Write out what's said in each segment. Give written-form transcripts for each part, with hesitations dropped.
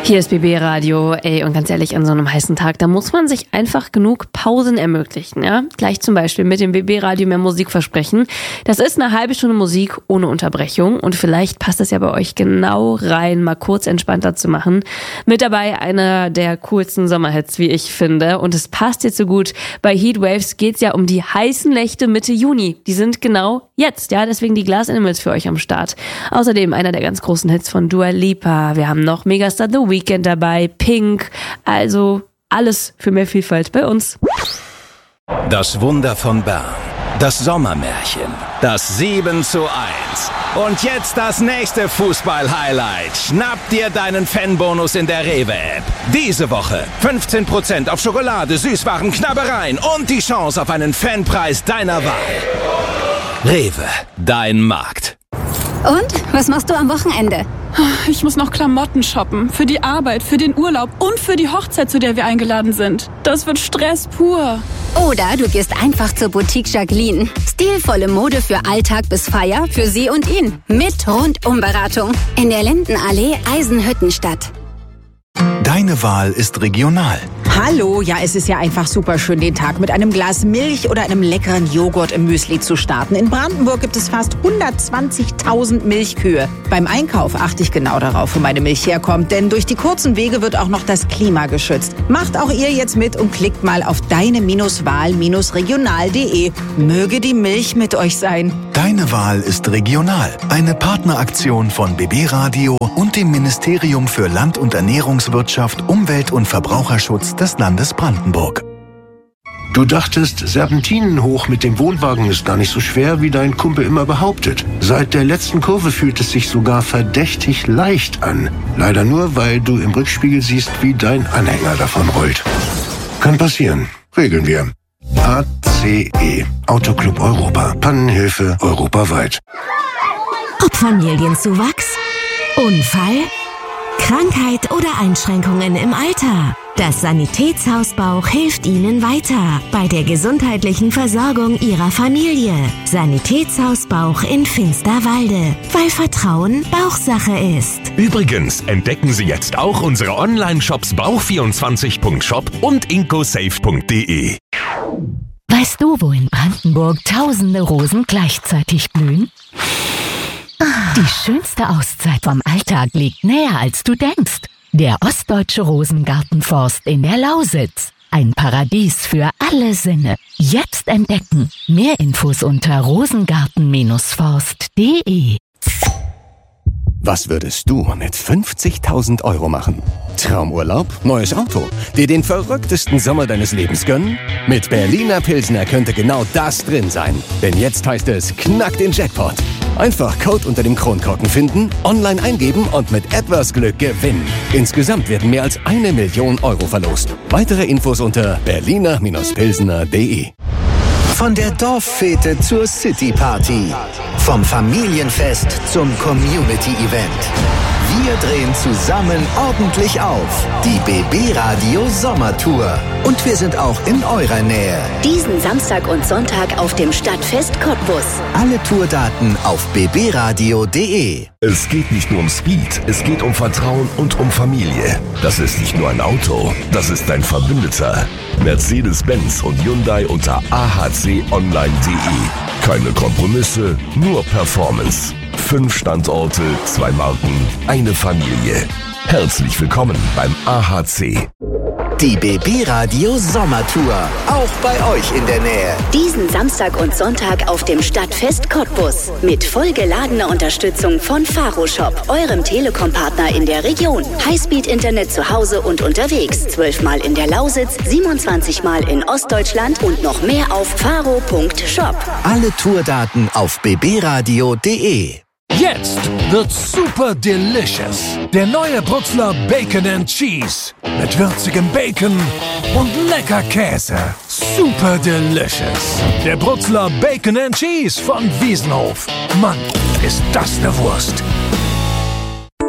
Hier ist BB Radio, und ganz ehrlich, an so einem heißen Tag, da muss man sich einfach genug Pausen ermöglichen, ja? Gleich zum Beispiel mit dem BB Radio mehr Musik versprechen. Das ist eine halbe Stunde Musik ohne Unterbrechung und vielleicht passt es ja bei euch genau rein, mal kurz entspannter zu machen. Mit dabei einer der coolsten Sommerhits, wie ich finde, und es passt jetzt so gut. Bei Heatwaves geht's ja um die heißen Nächte Mitte Juni. Die sind genau jetzt, ja? Deswegen die Glass Animals für euch am Start. Außerdem einer der ganz großen Hits von Dua Lipa. Wir haben noch Megastar The Weeknd dabei, Pink, also alles für mehr Vielfalt bei uns. Das Wunder von Bern, das Sommermärchen, das 7:1. Und jetzt das nächste Fußball-Highlight. Schnapp dir deinen Fanbonus in der Rewe-App. Diese Woche 15% auf Schokolade, Süßwaren, Knabbereien und die Chance auf einen Fanpreis deiner Wahl. Rewe, dein Markt. Und? Was machst du am Wochenende? Ich muss noch Klamotten shoppen. Für die Arbeit, für den Urlaub und für die Hochzeit, zu der wir eingeladen sind. Das wird Stress pur. Oder du gehst einfach zur Boutique Jacqueline. Stilvolle Mode für Alltag bis Feier, für sie und ihn. Mit Rundumberatung. In der Lindenallee, Eisenhüttenstadt. Deine Wahl ist regional. Hallo, ja, es ist ja einfach super schön, den Tag mit einem Glas Milch oder einem leckeren Joghurt im Müsli zu starten. In Brandenburg gibt es fast 120.000 Milchkühe. Beim Einkauf achte ich genau darauf, wo meine Milch herkommt, denn durch die kurzen Wege wird auch noch das Klima geschützt. Macht auch ihr jetzt mit und klickt mal auf deine-wahl-regional.de. Möge die Milch mit euch sein. Deine Wahl ist regional. Eine Partneraktion von BB Radio und dem Ministerium für Land- und Ernährungswirtschaft, Umwelt- und Verbraucherschutz des Landes Brandenburg. Du dachtest, Serpentinen hoch mit dem Wohnwagen ist gar nicht so schwer, wie dein Kumpel immer behauptet. Seit der letzten Kurve fühlt es sich sogar verdächtig leicht an. Leider nur, weil du im Rückspiegel siehst, wie dein Anhänger davon rollt. Kann passieren. Regeln wir. ACE. Autoclub Europa. Pannenhilfe europaweit. Ob Familienzuwachs, Unfall, Krankheit oder Einschränkungen im Alter. Das Sanitätshaus Bauch hilft Ihnen weiter bei der gesundheitlichen Versorgung Ihrer Familie. Sanitätshaus Bauch in Finsterwalde, weil Vertrauen Bauchsache ist. Übrigens entdecken Sie jetzt auch unsere Online-Shops bauch24.shop und incosafe.de. Weißt du, wo in Brandenburg tausende Rosen gleichzeitig blühen? Die schönste Auszeit vom Alltag liegt näher, als du denkst. Der Ostdeutsche Rosengartenforst in der Lausitz. Ein Paradies für alle Sinne. Jetzt entdecken. Mehr Infos unter rosengarten-forst.de. Was würdest du mit 50.000 € machen? Traumurlaub? Neues Auto? Dir den verrücktesten Sommer deines Lebens gönnen? Mit Berliner Pilsner könnte genau das drin sein. Denn jetzt heißt es, knack den Jackpot. Einfach Code unter dem Kronkorken finden, online eingeben und mit etwas Glück gewinnen. Insgesamt werden mehr als 1 Million € verlost. Weitere Infos unter berliner-pilsner.de. Von der Dorffete zur City-Party. Vom Familienfest zum Community-Event. Wir drehen zusammen ordentlich auf. Die BB Radio Sommertour. Und wir sind auch in eurer Nähe. Diesen Samstag und Sonntag auf dem Stadtfest Cottbus. Alle Tourdaten auf bbradio.de. Es geht nicht nur um Speed, es geht um Vertrauen und um Familie. Das ist nicht nur ein Auto, das ist ein Verbündeter. Mercedes-Benz und Hyundai unter ahconline.de. Keine Kompromisse, nur Performance. 5 Standorte, 2 Marken, eine Familie. Herzlich willkommen beim AHC. Die BB Radio Sommertour. Auch bei euch in der Nähe. Diesen Samstag und Sonntag auf dem Stadtfest Cottbus. Mit vollgeladener Unterstützung von Faro Shop, eurem Telekom-Partner in der Region. Highspeed-Internet zu Hause und unterwegs. 12 Mal in der Lausitz, 27 Mal in Ostdeutschland und noch mehr auf faro.shop. Alle Tourdaten auf bbradio.de. Jetzt wird's super delicious. Der neue Brutzler Bacon and Cheese. Mit würzigem Bacon und lecker Käse. Super delicious. Der Brutzler Bacon and Cheese von Wiesenhof. Mann, ist das eine Wurst.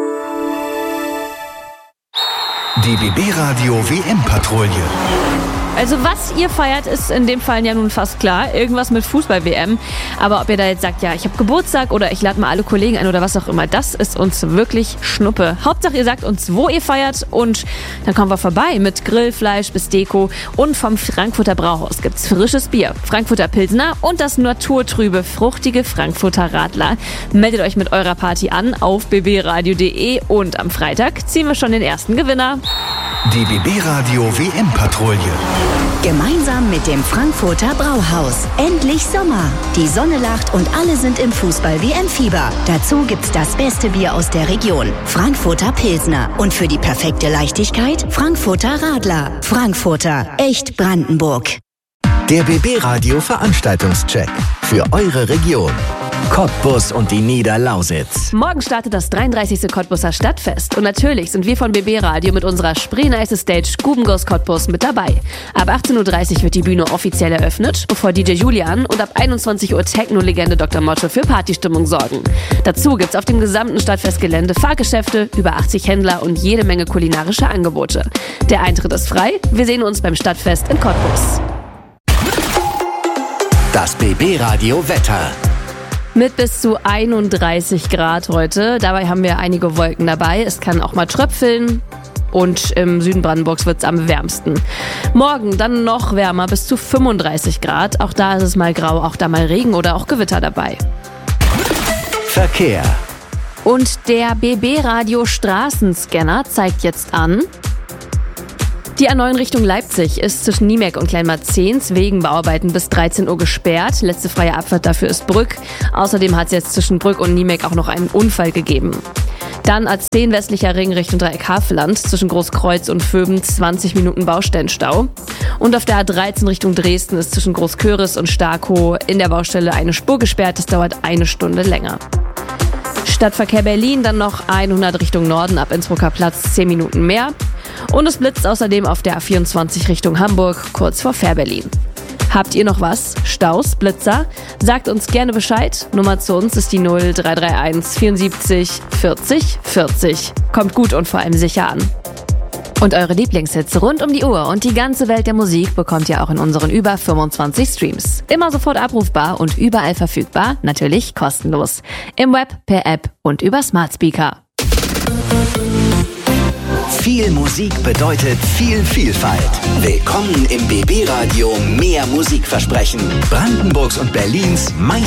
Die BB Radio WM-Patrouille. Also was ihr feiert, ist in dem Fall ja nun fast klar. Irgendwas mit Fußball-WM. Aber ob ihr da jetzt sagt, ja, ich habe Geburtstag oder ich lade mal alle Kollegen ein oder was auch immer, das ist uns wirklich Schnuppe. Hauptsache, ihr sagt uns, wo ihr feiert und dann kommen wir vorbei mit Grillfleisch bis Deko. Und vom Frankfurter Brauhaus gibt's frisches Bier, Frankfurter Pilsner und das naturtrübe, fruchtige Frankfurter Radler. Meldet euch mit eurer Party an auf bbradio.de und am Freitag ziehen wir schon den ersten Gewinner. Die BB Radio WM-Patrouille. Gemeinsam mit dem Frankfurter Brauhaus. Endlich Sommer. Die Sonne lacht und alle sind im Fußball-WM-Fieber. Dazu gibt's das beste Bier aus der Region. Frankfurter Pilsner. Und für die perfekte Leichtigkeit Frankfurter Radler. Frankfurter. Echt Brandenburg. Der BB Radio Veranstaltungscheck. Für eure Region. Cottbus und die Niederlausitz. Morgen startet das 33. Cottbuser Stadtfest. Und natürlich sind wir von BB Radio mit unserer Spree-Nice Stage Guben-Goes Cottbus mit dabei. Ab 18.30 Uhr wird die Bühne offiziell eröffnet, bevor DJ Julian und ab 21 Uhr Techno-Legende Dr. Motte für Partystimmung sorgen. Dazu gibt's auf dem gesamten Stadtfestgelände Fahrgeschäfte, über 80 Händler und jede Menge kulinarische Angebote. Der Eintritt ist frei. Wir sehen uns beim Stadtfest in Cottbus. Das BB Radio Wetter. Mit bis zu 31 Grad heute. Dabei haben wir einige Wolken dabei. Es kann auch mal tröpfeln. Und im Süden Brandenburgs wird es am wärmsten. Morgen dann noch wärmer, bis zu 35 Grad. Auch da ist es mal grau, auch da mal Regen oder auch Gewitter dabei. Verkehr. Und der BB Radio Straßenscanner zeigt jetzt an: Die A9 Richtung Leipzig ist zwischen Niemek und Kleinmarzens wegen Bauarbeiten bis 13 Uhr gesperrt. Letzte freie Abfahrt dafür ist Brück. Außerdem hat es jetzt zwischen Brück und Niemek auch noch einen Unfall gegeben. Dann A10 westlicher Ring Richtung Dreieck Havelland zwischen Großkreuz und Vöben 20 Minuten Baustellenstau. Und auf der A13 Richtung Dresden ist zwischen Großköris und Starkow in der Baustelle eine Spur gesperrt. Das dauert 1 Stunde länger. Stadtverkehr Berlin dann noch 100 Richtung Norden ab Innsbrucker Platz 10 Minuten mehr. Und es blitzt außerdem auf der A24 Richtung Hamburg, kurz vor Fährberlin. Habt ihr noch was? Staus, Blitzer? Sagt uns gerne Bescheid. Nummer zu uns ist die 0331 74 40 40. Kommt gut und vor allem sicher an. Und eure Lieblingshits rund um die Uhr und die ganze Welt der Musik bekommt ihr auch in unseren über 25 Streams. Immer sofort abrufbar und überall verfügbar, natürlich kostenlos. Im Web, per App und über Smart Speaker. Viel Musik bedeutet viel Vielfalt. Willkommen im BB Radio Mehr Musikversprechen. Brandenburgs und Berlins